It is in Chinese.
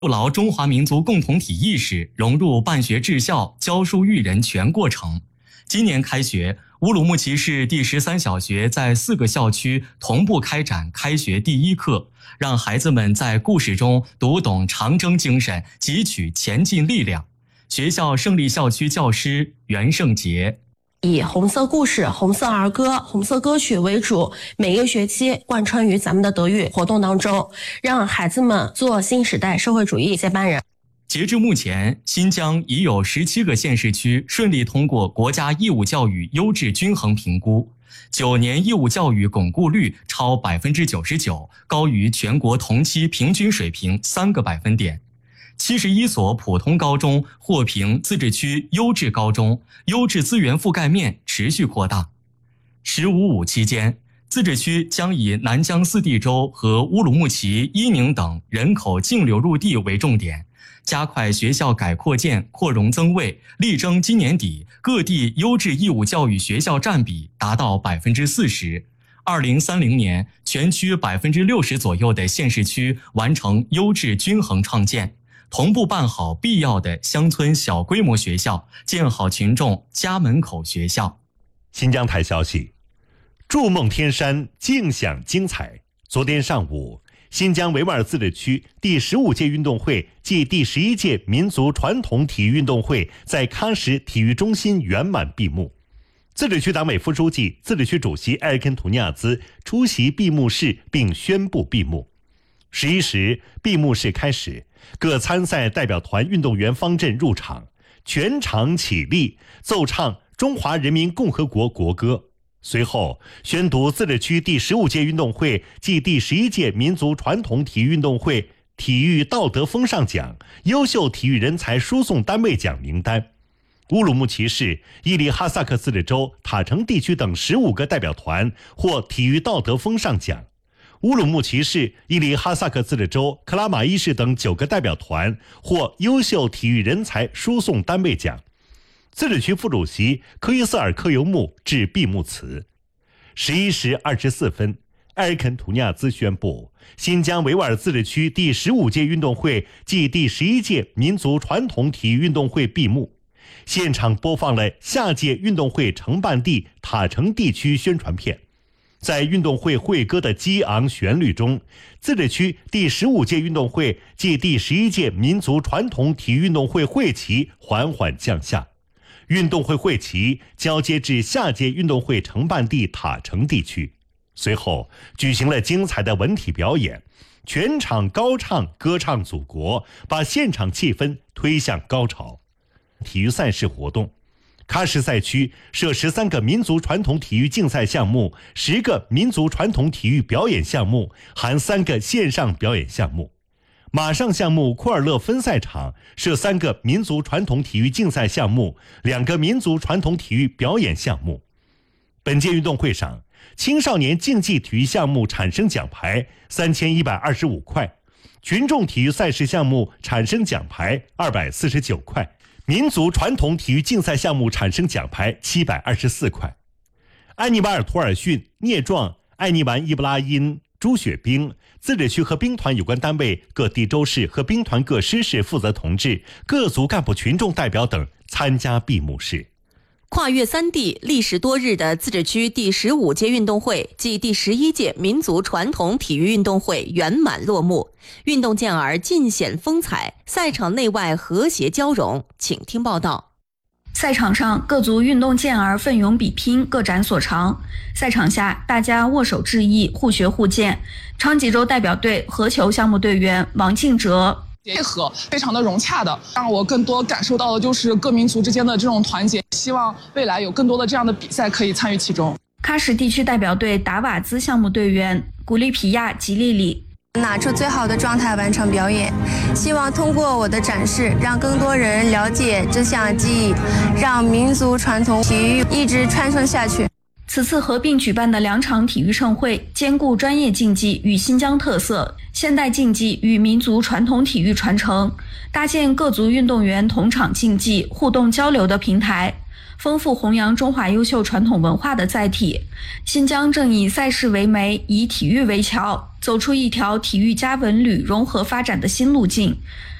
筑牢中华民族共同体意识，融入办学治校、教书育人全过程。今年开学，乌鲁木齐市第13小学在4个校区同步开展开学第一课，让孩子们在故事中读懂长征精神，汲取前进力量。学校胜利校区教师袁胜杰。 以红色故事、红色儿歌、红色歌曲为主，每个学期贯穿于咱们的德育活动当中，让孩子们做新时代社会主义接班人。 截至目前，新疆已有17个县市区顺利通过国家义务教育优质均衡评估，9年义务教育巩固率超 99%， 高于全国同期平均水平3个百分点。71所普通高中获评自治区优质高中，优质资源覆盖面持续扩大。“15·5”期间，自治区将以南疆4地州和乌鲁木齐、伊宁等人口净流入地为重点，加快学校改扩建、扩容增卫，力争今年底各地优质义务教育学校占比达到 40%。2030年，全区 60% 左右的县市区完成优质均衡创建，同步办好必要的乡村小规模学校，建好群众家门口学校。 新疆台消息，筑梦天山，尽享精彩。昨天上午，新疆维吾尔自治区第15届运动会暨第11届民族传统体育运动会在喀什体育中心圆满闭幕。自治区党委副书记、自治区主席埃尔肯·图尼亚兹出席闭幕式并宣布闭幕。11时，闭幕式开始，各参赛代表团运动员方阵入场，全场起立奏唱中华人民共和国国歌。随后宣读自治区第15届运动会暨第11届民族传统体育运动会体育道德风尚奖、优秀体育人才输送单位奖名单。乌鲁木齐市、伊犁哈萨克自治州、塔城地区等15个代表团获体育道德风尚奖。乌鲁木齐市、伊犁哈萨克自治州、克拉玛依市等9个代表团获优秀体育人才输送单位奖。自治区副主席科伊瑟尔科尤木致闭幕词。11时24分，埃尔肯·图尼亚兹宣布，新疆维吾尔自治区第15届运动会暨第11届民族传统体育运动会闭幕。现场播放了下届运动会承办地塔城地区宣传片。在运动会会歌的激昂旋律中，自治区第15届运动会暨第11届民族传统体育运动会会旗缓缓降下，运动会会旗交接至下届运动会承办地塔城地区。随后举行了精彩的文体表演，全场高唱歌唱祖国，把现场气氛推向高潮。体育赛事活动，喀什赛区设13个民族传统体育竞赛项目，10个民族传统体育表演项目，含3个线上表演项目。马上项目库尔勒分赛场设3个民族传统体育竞赛项目，2个民族传统体育表演项目。本届运动会上，青少年竞技体育项目产生奖牌3125块，群众体育赛事项目产生奖牌249块，民族传统体育竞赛项目产生奖牌724块。安尼瓦尔图尔逊、聂壮、艾尼完伊布拉因、朱雪冰自治区和兵团有关单位、各地州市和兵团各师事负责同志、各族干部群众代表等参加闭幕式。 跨越3地历时多日的自治区第15届运动会暨第11届民族传统体育运动会圆满落幕，运动健儿尽显风采，赛场内外和谐交融。请听报道。 赛场上，各族运动健儿奋勇比拼，各展所长。赛场下，大家握手致意，互学互鉴。昌吉州代表队合球项目队员王敬哲。 配合非常的融洽的，让我更多感受到的就是各民族之间的这种团结。希望未来有更多的这样的比赛可以参与其中。 喀什地区代表队达瓦兹项目队员古利皮亚吉利里。 拿出最好的状态完成表演，希望通过我的展示，让更多人了解这项技艺，让民族传统体育一直传承下去。 此次合并举办的2场体育盛会，兼顾专业竞技与新疆特色、现代竞技与民族传统体育传承，搭建各族运动员同场竞技互动交流的平台， 丰富弘扬中华优秀传统文化的载体。新疆正以赛事为媒，以体育为桥，走出一条体育加文旅融合发展的新路径。